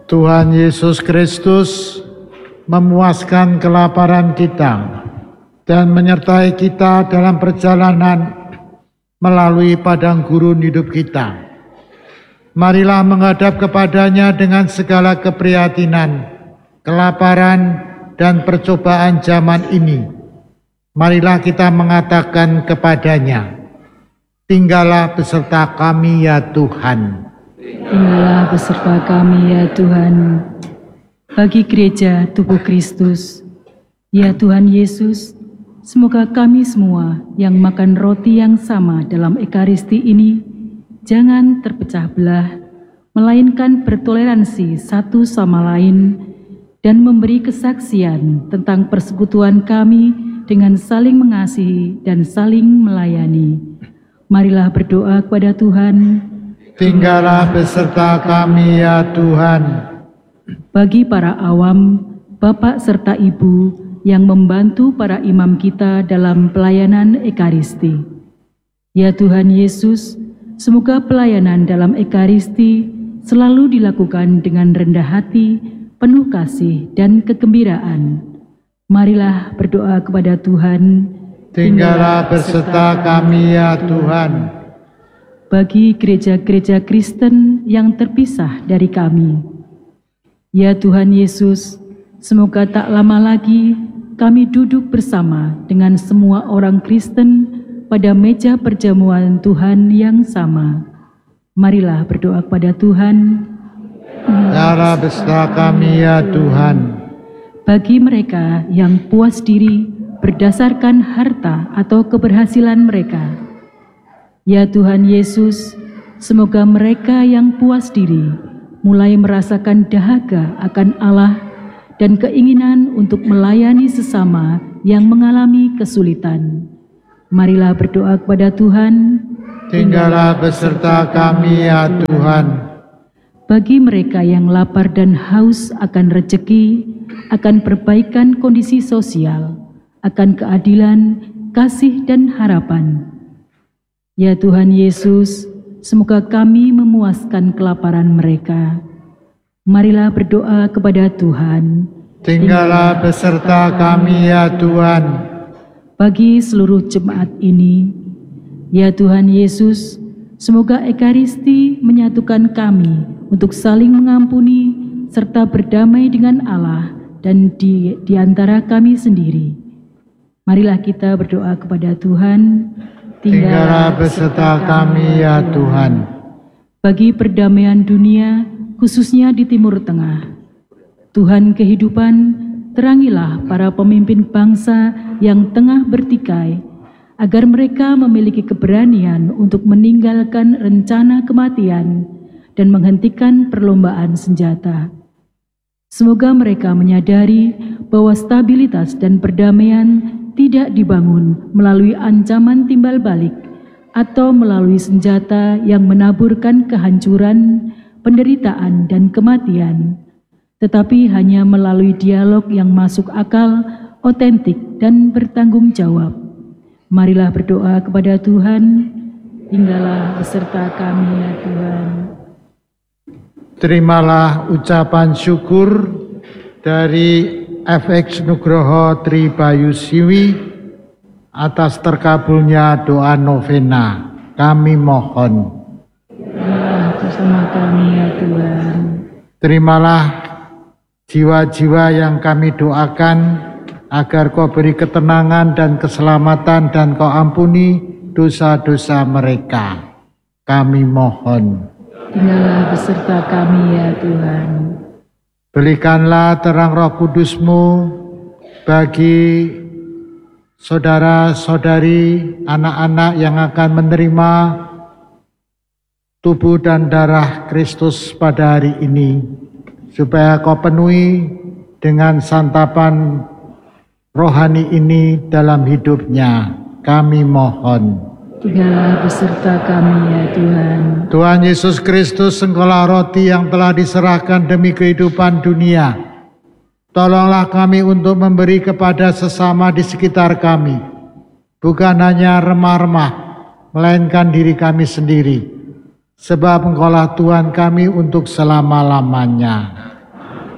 Tuhan Yesus Kristus memuaskan kelaparan kita dan menyertai kita dalam perjalanan melalui padang gurun hidup kita. Marilah menghadap kepadanya dengan segala keprihatinan, kelaparan, dan percobaan zaman ini. Marilah kita mengatakan kepadanya, tinggallah beserta kami ya Tuhan. Tinggallah beserta kami ya Tuhan. Bagi gereja tubuh Kristus, ya Tuhan Yesus, semoga kami semua yang makan roti yang sama dalam Ekaristi ini jangan terpecah belah, melainkan bertoleransi satu sama lain dan memberi kesaksian tentang persekutuan kami dengan saling mengasihi dan saling melayani. Marilah berdoa kepada Tuhan. Tinggallah beserta kami ya Tuhan. Bagi para awam, bapak serta ibu yang membantu para imam kita dalam pelayanan Ekaristi. Ya Tuhan Yesus, semoga pelayanan dalam Ekaristi selalu dilakukan dengan rendah hati, penuh kasih dan kegembiraan. Marilah berdoa kepada Tuhan. Tinggallah beserta kami ya Tuhan. Bagi gereja-gereja Kristen yang terpisah dari kami. Ya Tuhan Yesus, semoga tak lama lagi kami duduk bersama dengan semua orang Kristen pada meja perjamuan Tuhan yang sama. Marilah berdoa kepada Tuhan. Tinggallah beserta kami ya Tuhan. Bagi mereka yang puas diri berdasarkan harta atau keberhasilan mereka. Ya Tuhan Yesus, semoga mereka yang puas diri mulai merasakan dahaga akan Allah dan keinginan untuk melayani sesama yang mengalami kesulitan. Marilah berdoa kepada Tuhan. Tinggallah beserta kami ya Tuhan. Bagi mereka yang lapar dan haus akan rezeki, akan perbaikan kondisi sosial, akan keadilan, kasih dan harapan. Ya Tuhan Yesus, semoga kami memuaskan kelaparan mereka. Marilah berdoa kepada Tuhan. Tinggallah beserta kami ya Tuhan. Bagi seluruh jemaat ini, ya Tuhan Yesus, semoga Ekaristi menyatukan kami untuk saling mengampuni serta berdamai dengan Allah dan di antara kami sendiri. Marilah kita berdoa kepada Tuhan. Tinggallah beserta kami ya Tuhan. Bagi perdamaian dunia, khususnya di Timur Tengah, Tuhan kehidupan, terangilah para pemimpin bangsa yang tengah bertikai, agar mereka memiliki keberanian untuk meninggalkan rencana kematian dan menghentikan perlombaan senjata. Semoga mereka menyadari bahwa stabilitas dan perdamaian tidak dibangun melalui ancaman timbal balik atau melalui senjata yang menaburkan kehancuran, penderitaan, dan kematian, tetapi hanya melalui dialog yang masuk akal, otentik, dan bertanggung jawab. Marilah berdoa kepada Tuhan. Tinggallah beserta kami ya Tuhan. Terimalah ucapan syukur dari FX Nugroho Tribayu Siwi atas terkabulnya doa novena. Kami mohon. Terimalah bersama kami ya Tuhan. Terimalah jiwa-jiwa yang kami doakan agar Kau beri ketenangan dan keselamatan dan Kau ampuni dosa-dosa mereka. Kami mohon. Tinggallah beserta kami ya Tuhan. Berikanlah terang Roh Kudus-Mu bagi saudara-saudari, anak-anak yang akan menerima tubuh dan darah Kristus pada hari ini, supaya Kau penuhi dengan santapan rohani ini dalam hidupnya. Kami mohon. Tinggallah beserta kami ya Tuhan. Tuhan Yesus Kristus, Engkaulah roti yang telah diserahkan demi kehidupan dunia. Tolonglah kami untuk memberi kepada sesama di sekitar kami, bukan hanya remah-remah, melainkan diri kami sendiri. Sebab Engkaulah Tuhan kami untuk selama-lamanya.